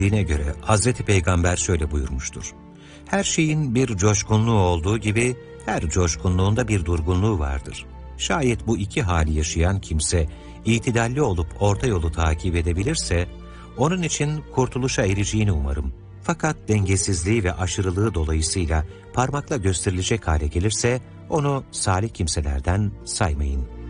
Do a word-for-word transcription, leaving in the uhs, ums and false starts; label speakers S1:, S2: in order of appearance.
S1: Dine göre Hazreti Peygamber şöyle buyurmuştur: her şeyin bir coşkunluğu olduğu gibi her coşkunluğunda bir durgunluğu vardır. Şayet bu iki hali yaşayan kimse itidalli olup orta yolu takip edebilirse, onun için kurtuluşa ereceğini umarım. Fakat dengesizliği ve aşırılığı dolayısıyla parmakla gösterilecek hale gelirse, onu salih kimselerden saymayın.